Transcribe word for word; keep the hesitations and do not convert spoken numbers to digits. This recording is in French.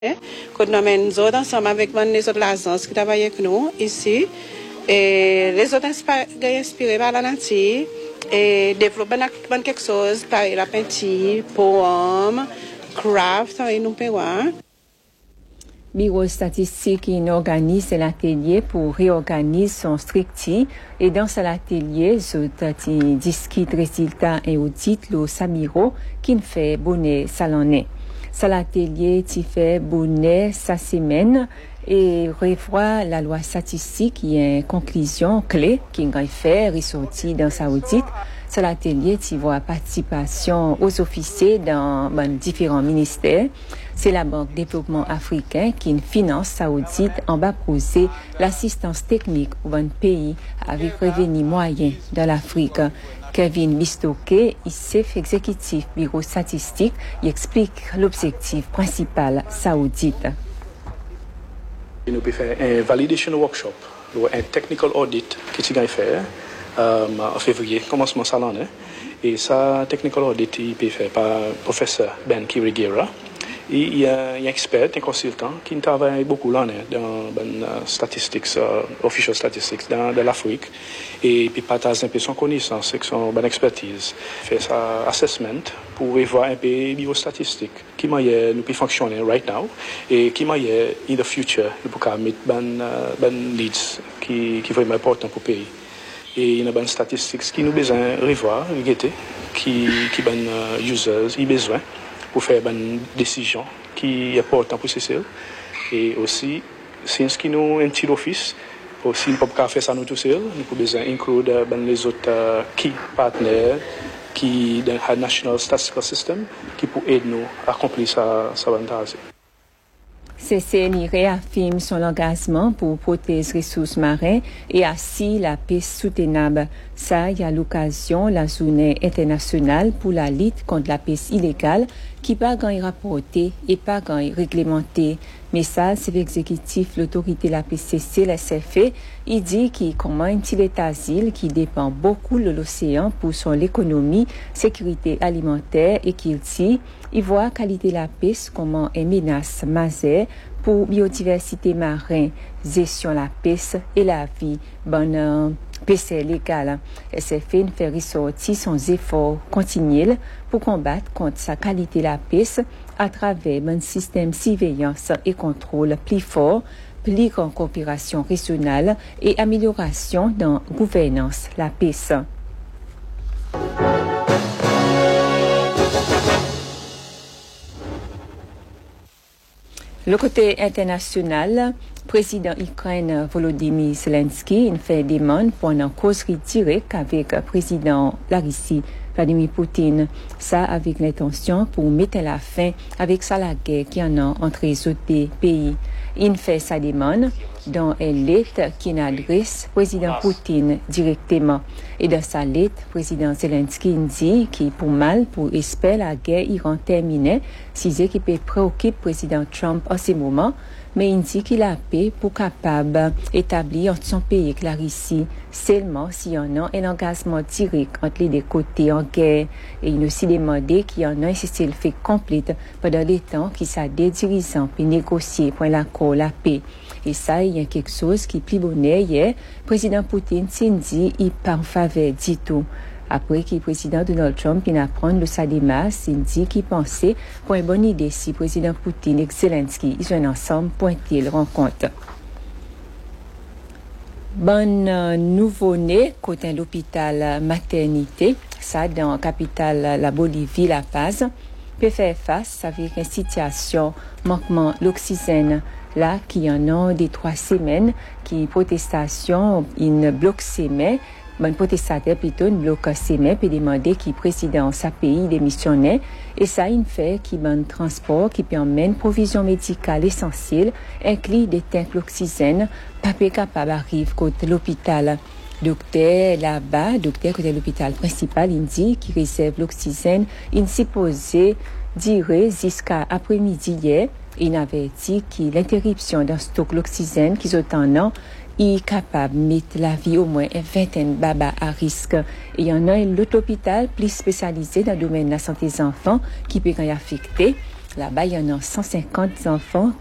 que nous avons ensemble avec les autres agences qui travaillent avec nous ici. Et les autres inspirés par la nature et développer quelque chose par la peinture, poème, craft, et nous pouvons. Bureau statistique organise l'atelier pour réorganiser son structure et dans cet atelier, je discute résultats et audit le Samiro qui fait bonnet salonné. Cet atelier qui fait bonnet sa semaine et revoit la loi statistique qui est une conclusion clé qui va faire ressortir dans sa audit. Cet atelier qui voit participation aux officiers dans ben, différents ministères. C'est la Banque Développement Africain qui finance sa audit en bas poser l'assistance technique au bon pays avec revenu moyen dans l'Afrique. Kevin Bistoke, chef exécutif bureau statistique, il explique l'objectif principal sa audit. Nous pouvons faire un validation workshop, un technical audit qui est fait um, en février, commencement de l'année. Et ça, technical audit, il peut faire par le professeur Ben Kirigera. Il y a un expert, un consultant qui travaille beaucoup l'année dans les statistiques, uh, official statistics dans, dans l'Afrique. Et puis partage un peu son connaissance et son bonne expertise. Fait ça assessment pour voir un peu le niveau statistique. Qui manière nous peut fonctionner right now et qui manière in the future nous pouvons mettre ben ben leads qui qui vraiment important pour le pays. Et il y a des statistiques qui nous besoin revoir, regarder, qui qui ben users ils besoin pour faire une décision qui est importante pour ces seuls. Et aussi, si nous un petit office, aussi nous ne pouvons pas faire ça nous tout seuls, nous pouvons besoin inclure ben, les autres uh, key partenaires qui dans le National Statistical System qui pour aider nous à accomplir sa sa avantage. C C N I réaffirme son engagement pour protéger les ressources marines et ainsi la pêche soutenable. Ça, il y a l'occasion la journée internationale pour la lutte contre la pêche illégale qui pas gagne rapporté et pas gagne réglementé. Mais ça, c'est l'exécutif, l'autorité de la P C C, la S F E, il dit qu'il commence l'État d'asile qui dépend beaucoup de l'océan pour son économie, sécurité alimentaire et qu'il dit, il voit qualité de la pêche comme une menace majeure pour biodiversité marine, gestion de la pêche et la vie, bonne pêche légale. S F E fait ressortir son effort continu pour combattre contre sa qualité de la pêche à travers un système de surveillance et contrôle plus fort, plus grande coopération régionale et amélioration dans la gouvernance de la pêche. Le côté international, président Ukraine Volodymyr Zelensky fait demande pour une causerie directe avec le président de la Russie Vladimir Poutine. Ça avec l'intention pour mettre la fin avec ça la guerre qui en a entre les autres pays. Il fait sa demande dans une lettre qui adresse président Poutine directement. Et dans sa lettre, président Zelensky dit qu'il pour mal pour espérer la guerre Iran terminée, si ce qui peut préoccuper président Trump en ce moment, mais il dit qu'il a paix pour capable d'établir entre son pays et la Russie seulement s'il y en a un engagement direct entre les deux côtés en guerre. Et il a aussi demandé qu'il y en a un cessez-le-feu complet pendant les temps qui s'est des dirigeants pour négocier pour l'accord la paix. Et ça, il y a quelque chose qui est plus bonheur hier. Président Poutine s'est dit il pas en faveur du tout. Après que le président Donald Trump il apprend le Sadema, il dit qu'il pensait pour une bonne idée si le président Poutine et Zelensky ils sont ensemble pointer le rencontre. Bonne euh, nouveau-né côté l'hôpital maternité, ça dans la capitale la Bolivie, La Paz, peut faire face avec une situation manquement l'oxygène. Là, qui en a des trois semaines, qui protestation, une bloc semaine, bon protestataire plutôt, une bloc semaine, puis demander qui président sa pays démissionnaire, et ça, il fait qui bon transport, qui permet une provision médicale essentielle, inclut des tanks d'oxygène, pas capable d'arriver côté l'hôpital. Docteur là-bas, docteur côté l'hôpital principal, il dit qu'il réserve l'oxygène, il supposé durer jusqu'à après-midi hier. Il avait dit que l'interruption d'un stock d'oxygène qui est en an est capable de mettre la vie au moins une vingtaine de babas à risque. Et il y en a un autre hôpital plus spécialisé dans le domaine de la santé des enfants qui peut y affecter. Là-bas, il y en a cent cinquante enfants